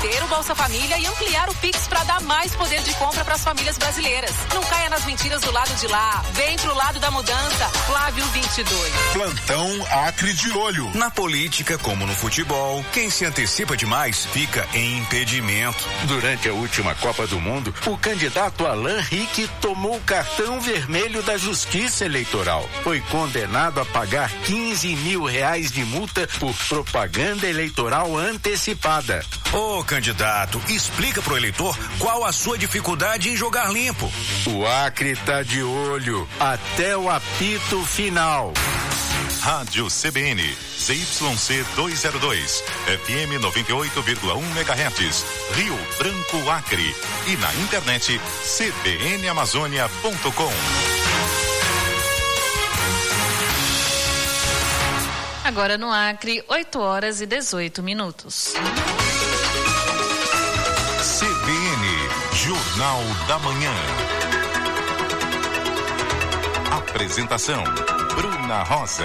manter o Bolsa Família e ampliar o Pix para dar mais poder de compra para as famílias brasileiras. Não caia nas mentiras do lado de lá. Vem pro lado da mudança. Flávio 22. Plantão Acre de Olho. Na política, como no futebol, quem se antecipa demais fica em impedimento. Durante a última Copa do Mundo, o candidato Alain Rique tomou o cartão vermelho da Justiça Eleitoral. Foi condenado a pagar R$15 mil de multa por propaganda eleitoral antecipada. Ô, candidato, explica pro eleitor qual a sua dificuldade em jogar limpo. O Acre tá de olho até o apito final. Rádio CBN, ZYC 202, FM 98,1 MHz, Rio Branco, Acre. E na internet, cbnamazônia.com. Agora no Acre, 8h18. CBN, Jornal da Manhã. Apresentação, Bruna Rosa.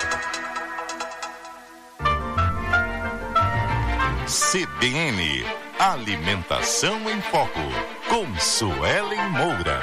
CBN, Alimentação em Foco, com Suelen Moura.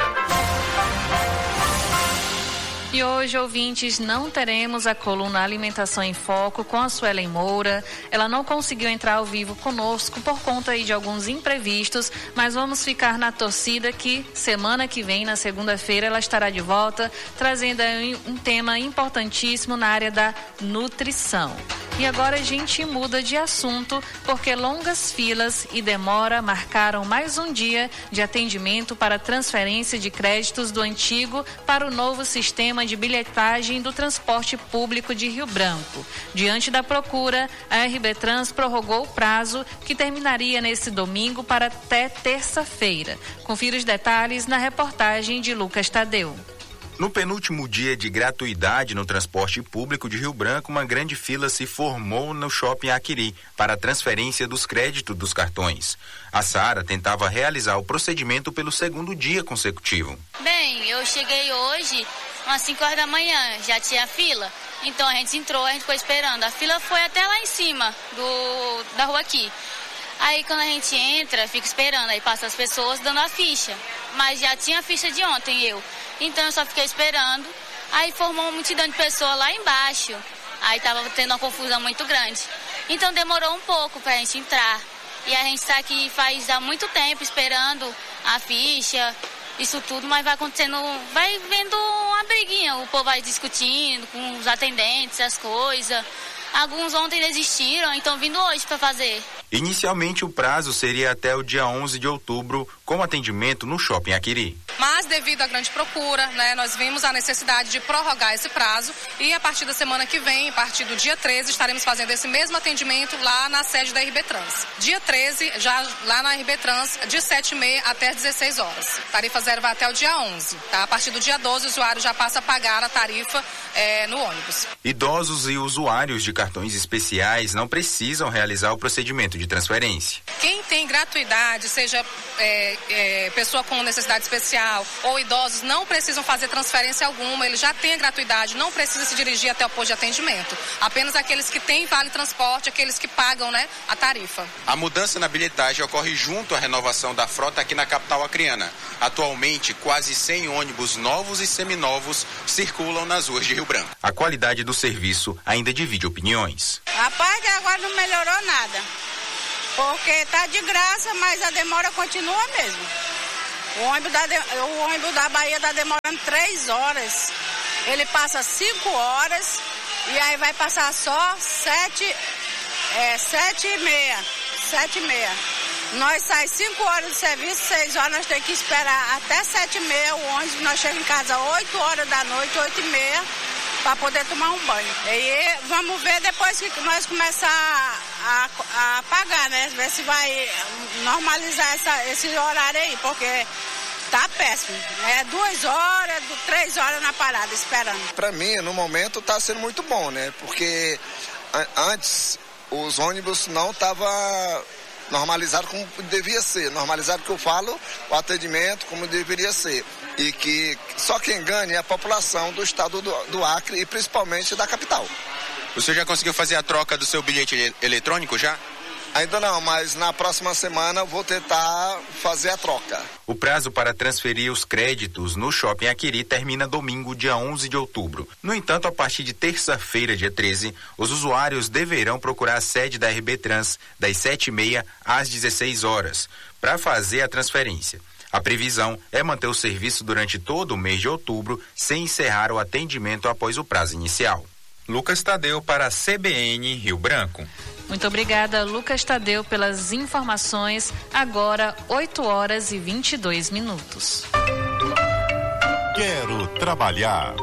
E hoje, ouvintes, não teremos a coluna Alimentação em Foco com a Suelen Moura. Ela não conseguiu entrar ao vivo conosco por conta aí de alguns imprevistos, mas vamos ficar na torcida que semana que vem, na segunda-feira, ela estará de volta, trazendo aí um tema importantíssimo na área da nutrição. E agora a gente muda de assunto, porque longas filas e demora marcaram mais um dia de atendimento para transferência de créditos do antigo para o novo sistema de bilhetagem do transporte público de Rio Branco. Diante da procura, a RB Trans prorrogou o prazo, que terminaria nesse domingo para até terça-feira. Confira os detalhes na reportagem de Lucas Tadeu. No penúltimo dia de gratuidade no transporte público de Rio Branco, uma grande fila se formou no Shopping Acre para a transferência dos créditos dos cartões. A Sara tentava realizar o procedimento pelo segundo dia consecutivo. Bem, eu cheguei hoje às 5 horas da manhã, já tinha fila. Então a gente entrou, a gente ficou esperando. A fila foi até lá em cima da rua aqui. Aí quando a gente entra, fica esperando, aí passa as pessoas dando a ficha. Mas já tinha a ficha de ontem, Então eu só fiquei esperando. Aí formou uma multidão de pessoas lá embaixo. Aí tava tendo uma confusão muito grande. Então demorou um pouco pra gente entrar. E a gente tá aqui faz há muito tempo esperando a ficha, isso tudo, mas vai acontecendo, vai vendo uma briguinha. O povo vai discutindo com os atendentes, as coisas. Alguns ontem desistiram, então vindo hoje para fazer. Inicialmente o prazo seria até o dia 11 de outubro, com atendimento no Shopping Acre. Mas devido à grande procura, nós vimos a necessidade de prorrogar esse prazo e a partir da semana que vem, a partir do dia 13, estaremos fazendo esse mesmo atendimento lá na sede da RB Trans. Dia 13, já lá na RB Trans, de 7h30 até 16 horas. Tarifa zero vai até o dia 11, tá? A partir do dia 12, o usuário já passa a pagar a tarifa no ônibus. Idosos e usuários de cartões especiais não precisam realizar o procedimento de transferência. Quem tem gratuidade, seja pessoa com necessidade especial ou idosos, não precisam fazer transferência alguma, ele já tem a gratuidade, não precisa se dirigir até o posto de atendimento. Apenas aqueles que têm vale transporte, aqueles que pagam, a tarifa. A mudança na bilhetagem ocorre junto à renovação da frota aqui na capital acreana. Atualmente, quase 100 ônibus novos e seminovos circulam nas ruas de Rio Branco. A qualidade do serviço ainda divide opiniões. Rapaz, agora não melhorou nada. Porque tá de graça, mas a demora continua mesmo. O ônibus da Bahia tá demorando 3 horas. Ele passa 5 horas e aí vai passar só 7h30. Nós saímos 5 horas do serviço, 6 horas nós temos que esperar até 7h30 o ônibus. Nós chegamos em casa 8 horas da noite, 8h30, para poder tomar um banho. E vamos ver depois que nós começar a pagar, ver se vai normalizar esse horário aí, porque tá péssimo. 2 horas, 3 horas na parada esperando. Para mim, no momento, tá sendo muito bom, porque antes os ônibus não estavam normalizado como devia ser, normalizado que eu falo, o atendimento como deveria ser, e que só quem ganha é a população do estado do Acre e principalmente da capital. O senhor já conseguiu fazer a troca do seu bilhete eletrônico já? Ainda não, mas na próxima semana eu vou tentar fazer a troca. O prazo para transferir os créditos no Shopping Aquiri termina domingo, dia 11 de outubro. No entanto, a partir de terça-feira, dia 13, os usuários deverão procurar a sede da RB Trans das 7h30 às 16 horas para fazer a transferência. A previsão é manter o serviço durante todo o mês de outubro, sem encerrar o atendimento após o prazo inicial. Lucas Tadeu para a CBN Rio Branco. Muito obrigada, Lucas Tadeu, pelas informações. Agora, 8h22. Quero trabalhar.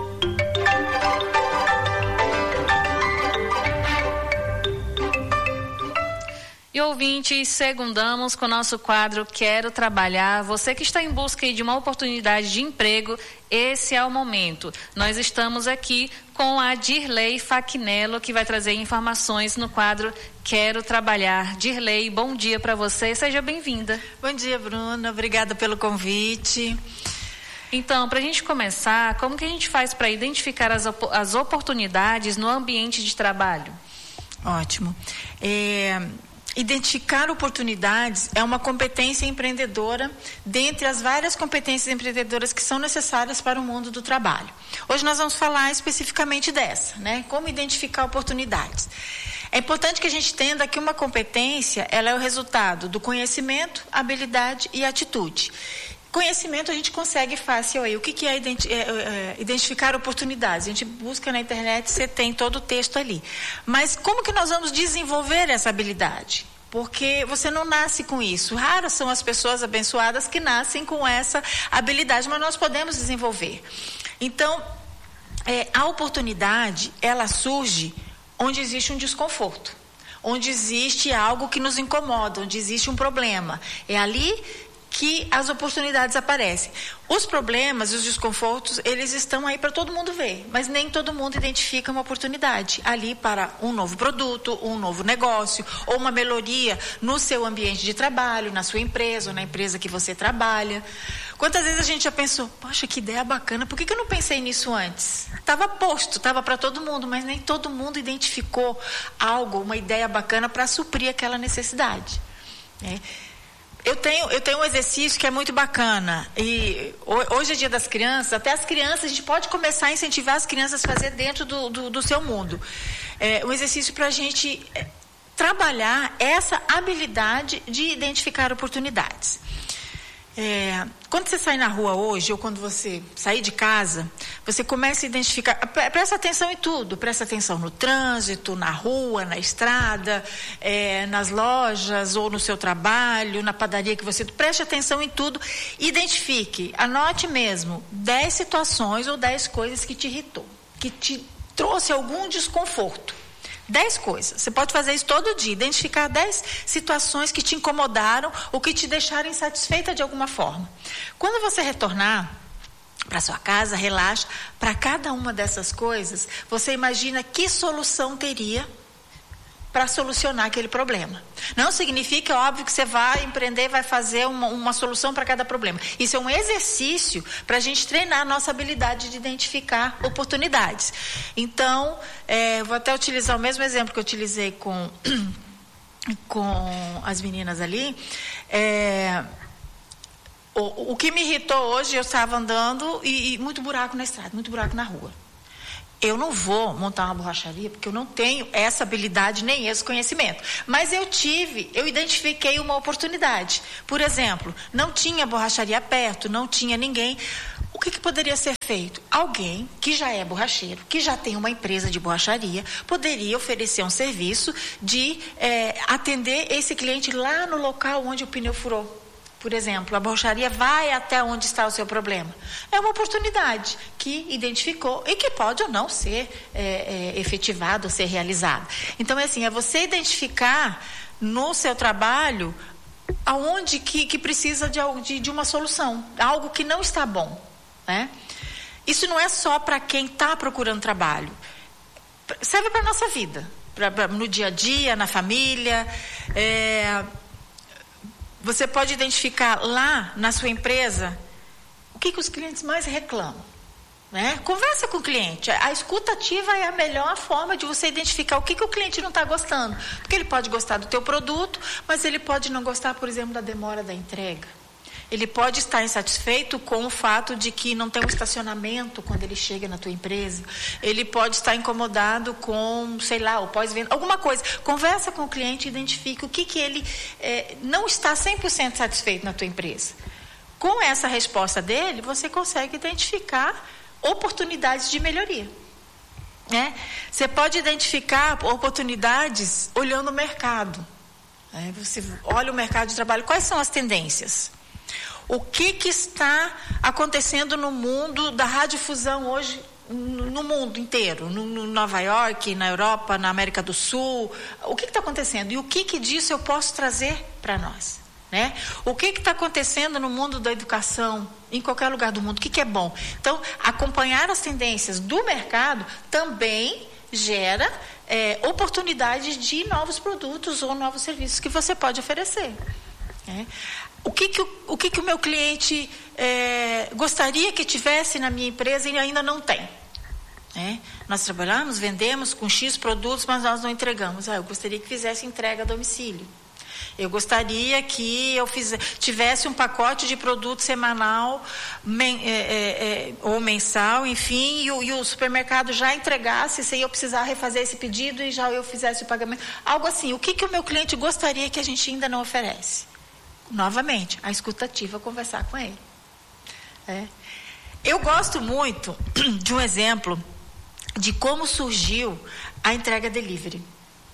E ouvintes, segundamos com o nosso quadro Quero Trabalhar. Você que está em busca de uma oportunidade de emprego, esse é o momento. Nós estamos aqui com a Dirley Fachinello, que vai trazer informações no quadro Quero Trabalhar. Dirley, bom dia para você, seja bem-vinda. Bom dia, Bruna, obrigada pelo convite. Então, para a gente começar, como que a gente faz para identificar as oportunidades no ambiente de trabalho? Ótimo. Identificar oportunidades é uma competência empreendedora dentre as várias competências empreendedoras que são necessárias para o mundo do trabalho. Hoje nós vamos falar especificamente dessa, né? Como identificar oportunidades. É importante que a gente entenda que uma competência, ela é o resultado do conhecimento, habilidade e atitude. Conhecimento a gente consegue fácil aí. O que é identificar oportunidades? A gente busca na internet, você tem todo o texto ali. Mas como que nós vamos desenvolver essa habilidade? Porque você não nasce com isso. Raras são as pessoas abençoadas que nascem com essa habilidade, mas nós podemos desenvolver. Então, a oportunidade, ela surge onde existe um desconforto, onde existe algo que nos incomoda, onde existe um problema. É ali que as oportunidades aparecem. Os problemas e os desconfortos, eles estão aí para todo mundo ver, mas nem todo mundo identifica uma oportunidade ali para um novo produto, um novo negócio, ou uma melhoria no seu ambiente de trabalho, na sua empresa, ou na empresa que você trabalha. Quantas vezes a gente já pensou, poxa, que ideia bacana, por que eu não pensei nisso antes? Estava posto, estava para todo mundo, mas nem todo mundo identificou algo, uma ideia bacana para suprir aquela necessidade, né? Eu tenho um exercício que é muito bacana, e hoje é dia das crianças, até as crianças, a gente pode começar a incentivar as crianças a fazer dentro do seu mundo. Um exercício para a gente trabalhar essa habilidade de identificar oportunidades. Quando você sai na rua hoje, ou quando você sair de casa, você começa a identificar, presta atenção em tudo, presta atenção no trânsito, na rua, na estrada, nas lojas, ou no seu trabalho, na padaria que você... Preste atenção em tudo, identifique, anote mesmo 10 situações ou 10 coisas que te irritou, que te trouxe algum desconforto. 10 coisas. Você pode fazer isso todo dia, identificar 10 situações que te incomodaram ou que te deixaram insatisfeita de alguma forma. Quando você retornar para sua casa, relaxa, para cada uma dessas coisas, você imagina que solução teria para solucionar aquele problema. Não significa, óbvio, que você vai empreender, vai fazer uma solução para cada problema. Isso é um exercício para a gente treinar a nossa habilidade de identificar oportunidades. Então, vou até utilizar o mesmo exemplo que eu utilizei com as meninas ali. O que me irritou hoje, eu estava andando e muito buraco na estrada, muito buraco na rua. Eu não vou montar uma borracharia porque eu não tenho essa habilidade nem esse conhecimento. Mas eu identifiquei uma oportunidade. Por exemplo, não tinha borracharia perto, não tinha ninguém. O que poderia ser feito? Alguém que já é borracheiro, que já tem uma empresa de borracharia, poderia oferecer um serviço de atender esse cliente lá no local onde o pneu furou. Por exemplo, a borracharia vai até onde está o seu problema. É uma oportunidade que identificou e que pode ou não ser efetivada ou ser realizada. Então, é você identificar no seu trabalho aonde que precisa de uma solução, algo que não está bom, né? Isso não é só para quem está procurando trabalho. Serve para a nossa vida, no dia a dia, na família. Você pode identificar lá na sua empresa o que os clientes mais reclamam. né? Conversa com o cliente. A escuta ativa é a melhor forma de você identificar o que o cliente não está gostando. Porque ele pode gostar do teu produto, mas ele pode não gostar, por exemplo, da demora da entrega. Ele pode estar insatisfeito com o fato de que não tem um estacionamento quando ele chega na tua empresa. Ele pode estar incomodado com, sei lá, o pós-venda, alguma coisa. Conversa com o cliente e identifique o que ele não está 100% satisfeito na tua empresa. Com essa resposta dele, você consegue identificar oportunidades de melhoria. Né? Você pode identificar oportunidades olhando o mercado. Você olha o mercado de trabalho, quais são as tendências? O que está acontecendo no mundo da radiodifusão hoje, no mundo inteiro, no Nova York, na Europa, na América do Sul? O que está acontecendo? E o que disso eu posso trazer para nós? Né? O que está acontecendo no mundo da educação, em qualquer lugar do mundo? O que é bom? Então, acompanhar as tendências do mercado também gera oportunidades de novos produtos ou novos serviços que você pode oferecer. Né? O que o meu cliente gostaria que tivesse na minha empresa e ainda não tem? Nós trabalhamos, vendemos com X produtos, mas nós não entregamos. Eu gostaria que fizesse entrega a domicílio. Eu gostaria que eu tivesse um pacote de produto semanal ou mensal, enfim, e o supermercado já entregasse, sem eu precisar refazer esse pedido e já eu fizesse o pagamento. Algo assim. O que o meu cliente gostaria que a gente ainda não oferece? Novamente, a escutativa, conversar com ele. Eu gosto muito de um exemplo de como surgiu a entrega delivery.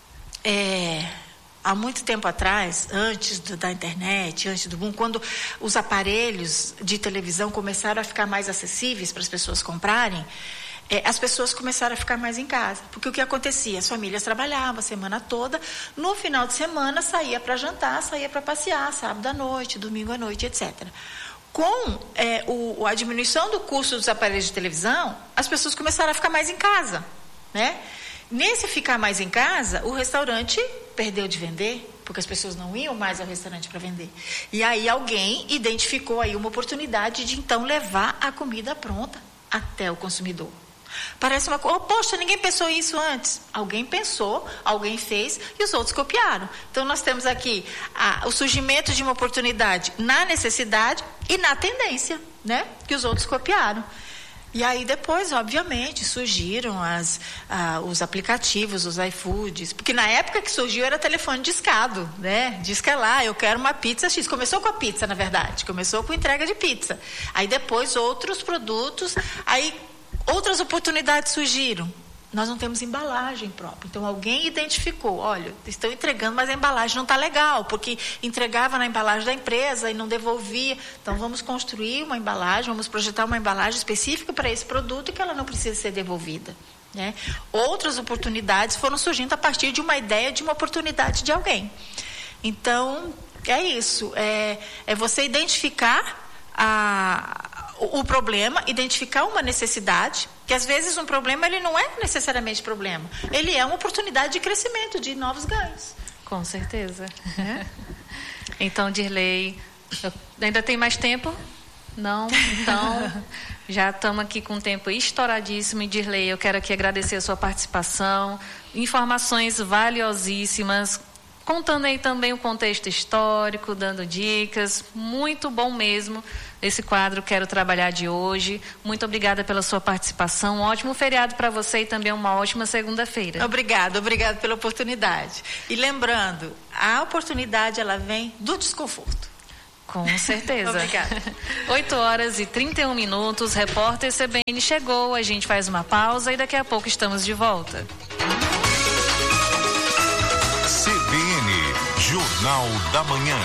Há muito tempo atrás, antes da internet, antes do boom, quando os aparelhos de televisão começaram a ficar mais acessíveis para as pessoas comprarem, as pessoas começaram a ficar mais em casa. Porque o que acontecia? As famílias trabalhavam a semana toda, no final de semana saía para jantar, saía para passear, sábado à noite, domingo à noite, etc. Com a diminuição do custo dos aparelhos de televisão, as pessoas começaram a ficar mais em casa, né? Nesse ficar mais em casa, o restaurante perdeu de vender, porque as pessoas não iam mais ao restaurante para vender. E aí alguém identificou aí uma oportunidade de então levar a comida pronta até o consumidor. Parece uma coisa, poxa, ninguém pensou isso antes. Alguém pensou, alguém fez e os outros copiaram. Então nós temos aqui o surgimento de uma oportunidade na necessidade e na tendência, né? Que os outros copiaram. E aí depois, obviamente, surgiram os aplicativos, os iFoods, porque na época que surgiu era telefone discado, né? Disca lá, eu quero uma pizza X. Começou com a pizza, na verdade, começou com entrega de pizza. Aí depois outros produtos, aí outras oportunidades surgiram. Nós não temos embalagem própria. Então, alguém identificou, olha, estão entregando, mas a embalagem não está legal, porque entregava na embalagem da empresa e não devolvia. Então, vamos construir uma embalagem, vamos projetar uma embalagem específica para esse produto e que ela não precisa ser devolvida. Né? Outras oportunidades foram surgindo a partir de uma ideia, de uma oportunidade de alguém. Então, é isso. É você identificar o problema, identificar uma necessidade, que às vezes um problema ele não é necessariamente problema, ele é uma oportunidade de crescimento, de novos ganhos. Com certeza. Então, Dirley, ainda tem mais tempo? Não? Então, já estamos aqui com um tempo estouradíssimo. E, Dirley, eu quero aqui agradecer a sua participação, informações valiosíssimas, contando aí também o contexto histórico, dando dicas, muito bom mesmo esse quadro Quero Trabalhar de hoje. Muito obrigada pela sua participação, um ótimo feriado para você e também uma ótima segunda-feira. Obrigada pela oportunidade. E lembrando, a oportunidade ela vem do desconforto. Com certeza. Obrigada. 8h31, repórter CBN chegou, a gente faz uma pausa e daqui a pouco estamos de volta. CBN, Jornal da Manhã.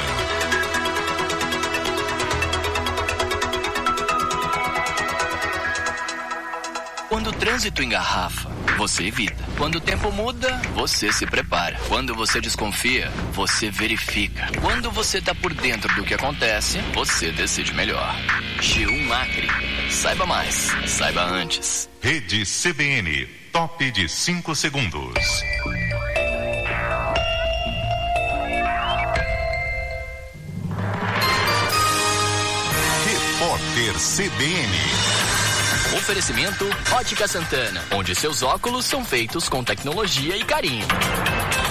Quando o trânsito engarrafa, você evita. Quando o tempo muda, você se prepara. Quando você desconfia, você verifica. Quando você está por dentro do que acontece, você decide melhor. G1 Acre. Saiba mais. Saiba antes. Rede CBN. Top de 5 segundos. Repórter CBN. Oferecimento Ótica Santana, onde seus óculos são feitos com tecnologia e carinho.